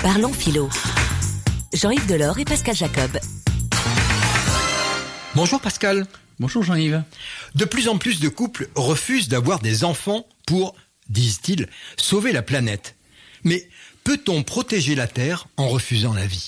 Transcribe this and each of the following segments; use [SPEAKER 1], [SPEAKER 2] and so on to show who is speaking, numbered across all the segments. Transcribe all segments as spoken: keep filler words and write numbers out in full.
[SPEAKER 1] Parlons philo. Jean-Yves Delors et Pascal Jacob.
[SPEAKER 2] Bonjour Pascal.
[SPEAKER 3] Bonjour Jean-Yves.
[SPEAKER 2] De plus en plus de couples refusent d'avoir des enfants pour, disent-ils, sauver la planète. Mais peut-on protéger la Terre en refusant la vie ?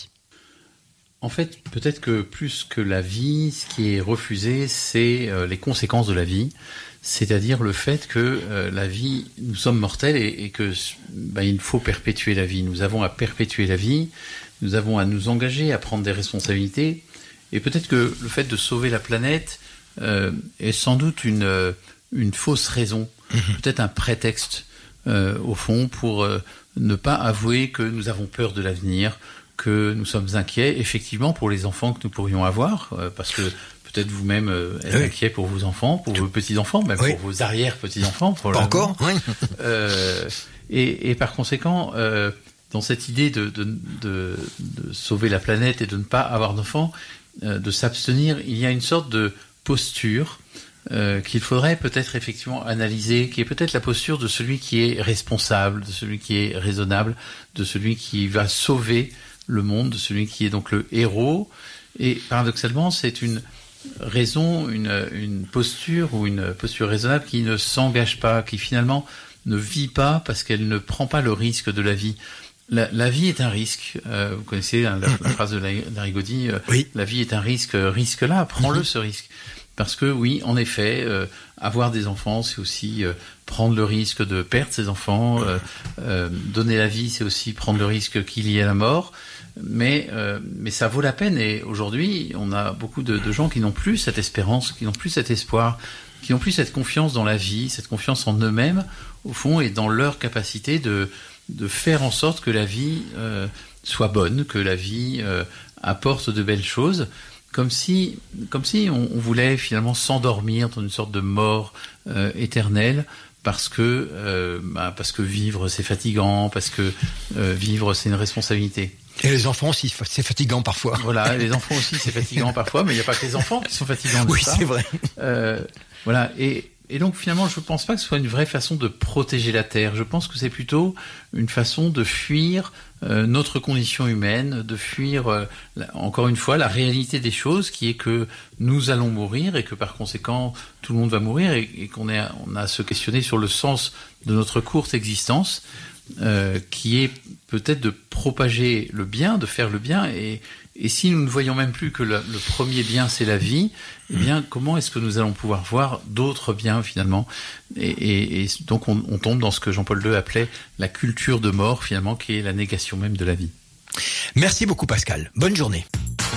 [SPEAKER 3] En fait, peut-être que plus que la vie, ce qui est refusé, c'est euh, les conséquences de la vie. C'est-à-dire le fait que euh, la vie, nous sommes mortels et, et que ben, il faut perpétuer la vie. Nous avons à perpétuer la vie, nous avons à nous engager, à prendre des responsabilités. Et peut-être que le fait de sauver la planète euh, est sans doute une, euh, une fausse raison, mmh. peut-être un prétexte euh, au fond pour euh, ne pas avouer que nous avons peur de l'avenir, que nous sommes inquiets effectivement pour les enfants que nous pourrions avoir, euh, parce que peut-être vous-même euh, êtes oui. inquiet pour vos enfants, pour vos petits-enfants, même oui. pour vos arrière-petits-enfants.
[SPEAKER 2] Pas encore, oui.
[SPEAKER 3] euh, et, et par conséquent, euh, dans cette idée de, de, de, de sauver la planète et de ne pas avoir d'enfants, euh, de s'abstenir, il y a une sorte de posture euh, qu'il faudrait peut-être effectivement analyser, qui est peut-être la posture de celui qui est responsable, de celui qui est raisonnable, de celui qui va sauver le monde, de celui qui est donc le héros. Et paradoxalement, c'est une raison, une, une posture ou une posture raisonnable qui ne s'engage pas, qui finalement ne vit pas parce qu'elle ne prend pas le risque de la vie. La, la vie est un risque. Euh, vous connaissez la, la phrase de Larigaudy, euh, oui. La vie est un risque, risque-là, prends-le ce risque. Parce que oui, en effet, euh, avoir des enfants, c'est aussi euh, prendre le risque de perdre ses enfants. Euh, euh, donner la vie, c'est aussi prendre le risque qu'il y ait la mort. Mais, euh, mais ça vaut la peine. Et aujourd'hui, on a beaucoup de, de gens qui n'ont plus cette espérance, qui n'ont plus cet espoir, qui n'ont plus cette confiance dans la vie, cette confiance en eux-mêmes, au fond, et dans leur capacité de, de faire en sorte que la vie euh, soit bonne, que la vie euh, apporte de belles choses. Comme si, comme si on, on voulait finalement s'endormir dans une sorte de mort euh, éternelle, parce que, euh, bah, parce que vivre c'est fatigant, parce que euh, vivre c'est une responsabilité.
[SPEAKER 2] Et les enfants aussi, c'est fatigant parfois.
[SPEAKER 3] Voilà, les enfants aussi c'est fatigant parfois, mais il n'y a pas que les enfants qui sont fatigants.
[SPEAKER 2] Oui,
[SPEAKER 3] ça.
[SPEAKER 2] c'est vrai.
[SPEAKER 3] Euh, voilà, et, et donc finalement je ne pense pas que ce soit une vraie façon de protéger la Terre. Je pense que c'est plutôt une façon de fuir euh, notre condition humaine, de fuir, euh, la, encore une fois, la réalité des choses, qui est que nous allons mourir et que par conséquent tout le monde va mourir et, et qu'on est, on a à se questionner sur le sens de notre courte existence, euh, qui est peut-être de propager le bien, de faire le bien. Et, et si nous ne voyons même plus que le, le premier bien c'est la vie, eh bien comment est-ce que nous allons pouvoir voir d'autres biens finalement ? et, et, et donc on, on tombe dans ce que Jean-Paul deux appelait la culture de mort finalement, qui est la négation même de la vie.
[SPEAKER 2] Merci beaucoup Pascal, bonne journée.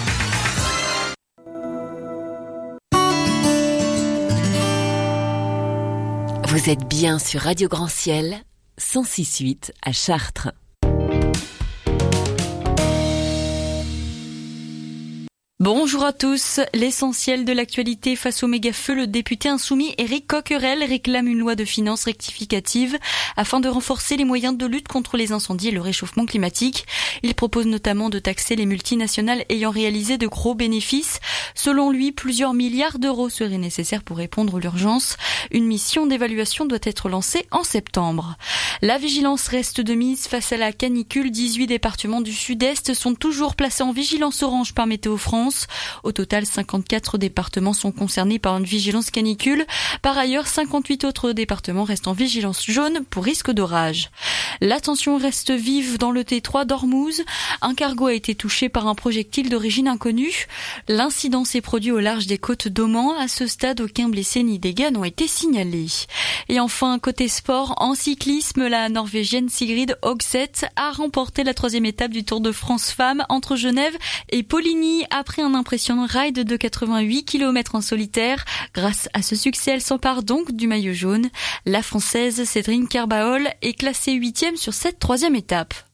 [SPEAKER 1] Vous êtes bien sur Radio Grand Ciel, cent six virgule huit à Chartres.
[SPEAKER 4] Bonjour à tous. L'essentiel de l'actualité face au méga-feu, le député insoumis Éric Coquerel réclame une loi de finances rectificative afin de renforcer les moyens de lutte contre les incendies et le réchauffement climatique. Il propose notamment de taxer les multinationales ayant réalisé de gros bénéfices. Selon lui, plusieurs milliards d'euros seraient nécessaires pour répondre à l'urgence. Une mission d'évaluation doit être lancée en septembre. La vigilance reste de mise face à la canicule. dix-huit départements du sud-est sont toujours placés en vigilance orange par Météo France. Au total, cinquante-quatre départements sont concernés par une vigilance canicule. Par ailleurs, cinquante-huit autres départements restent en vigilance jaune pour risque d'orage. La tension reste vive dans le T trois d'Ormuz. Un cargo a été touché par un projectile d'origine inconnue. L'incident s'est produit au large des côtes d'Oman. À ce stade, aucun blessé ni dégâts n'ont été signalés. Et enfin, côté sport, en cyclisme, la Norvégienne Sigrid Hogseth a remporté la troisième étape du Tour de France Femmes entre Genève et Poligny après un impressionnant ride de quatre-vingt-huit kilomètres en solitaire. Grâce à ce succès, elle s'empare donc du maillot jaune. La Française Cédrine Kerbaol est classée huitième sur cette troisième étape.